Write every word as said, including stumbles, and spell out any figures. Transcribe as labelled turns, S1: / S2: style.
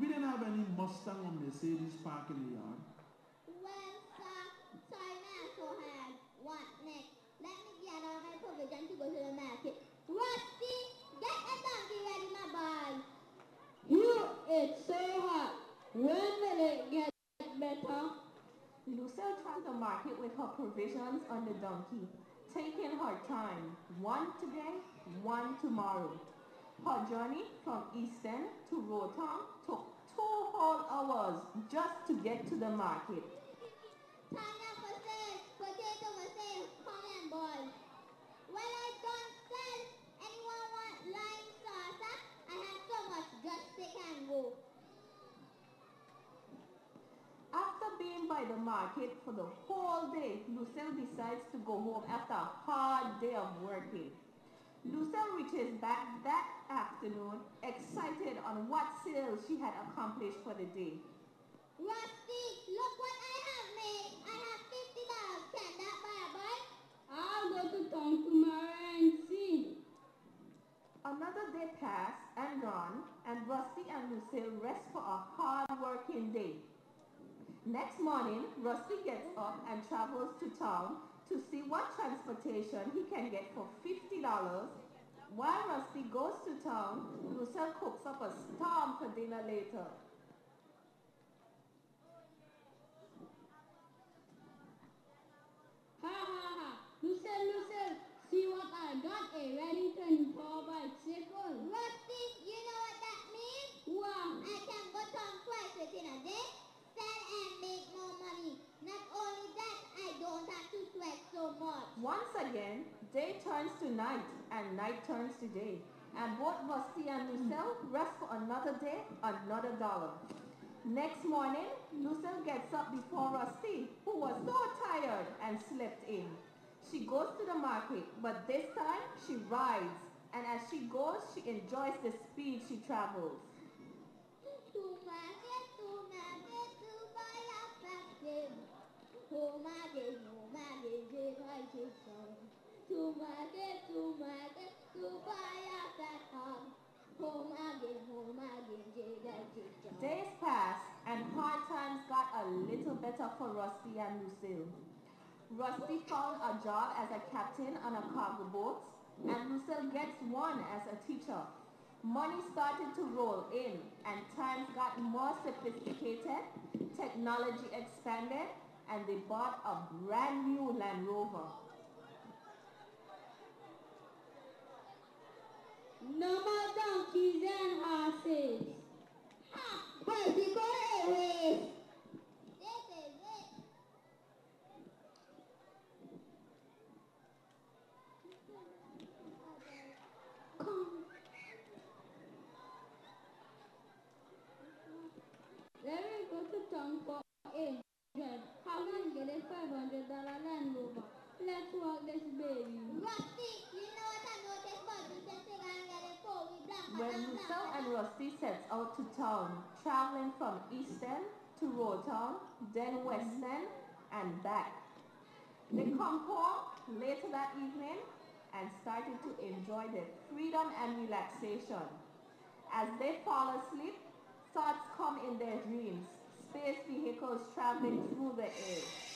S1: We didn't have any Mustang or Mercedes parked in the yard.
S2: Well, sir, sorry, man, so had. What next? Let me get all my provision to go to the market. Rusty, get a donkey ready, my boy.
S3: Here it's so hot. When will it get better?
S4: Lucille tried to market with her provisions on the donkey, taking her time, one today, one tomorrow. Her journey from Easton to Rotom took two whole hours just to get to the market.
S2: Tanya for sale, potato for sale, come on, boy. Well, I don't sell. Anyone want lime salsa? I have so much, just stick and go.
S4: After being by the market for the whole day, Lucille decides to go home after a hard day of working. Lucille reaches back that afternoon, excited on what sales she had accomplished for the day.
S2: Rusty, look what I have made. I have fifty dollars. Can that buy a bike?
S3: I'll go to town tomorrow and see.
S4: Another day passed and gone, and Rusty and Lucille rest for a hard working day. Next morning, Rusty gets up and travels to town to see what transportation he can get for fifty dollars. While Rusty goes to town, Lucille cooks up a storm for dinner later.
S3: Ha ha ha. Lucille, Lucille, see what I got, a Reddington four bicycle.
S2: Rusty, you know what that means?
S3: Wow.
S2: I can go town twice within a day, sell and make more money. Not only that, I don't have to sweat so much.
S4: Once again, day turns to night and night turns to day. And both Rusty and Lucille rest for another day, another dollar. Next morning, Lucille gets up before Rusty, who was so tired and slept in. She goes to the market, but this time she rides, and as she goes, she enjoys the speed she travels.
S2: To market, to market, to buy a basket. To market, to market, to buy a song. To market, to market, to buy a fat hog. Home again, home again, jigga
S4: Days passed, and hard times got a little better for Rusty and Lucille. Rusty found a job as a captain on a cargo boat, and Lucille gets one as a teacher. Money started to roll in, and times got more sophisticated, technology expanded, and they bought a brand new Land Rover.
S3: No more donkeys and horses.
S2: Ha! Bicycle race! This is it.
S3: Come. Let me go to town for agent. How can I get a five hundred dollar Land Rover? Let's walk this baby.
S2: Rusty, you know what I noticed about you since you can't get a four-wheel blank.
S4: When Lucille and Rusty sets out to town, traveling from Easton to Rotown, then Weston, and back. They come home later that evening and started to enjoy their freedom and relaxation. As they fall asleep, thoughts come in their dreams, space vehicles traveling through the air.